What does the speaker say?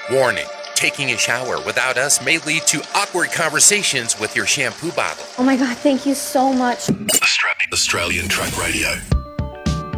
Warning, taking a shower without us may lead to awkward conversations with your shampoo bottle. Oh my God, thank you so much. Australian Truck Radio.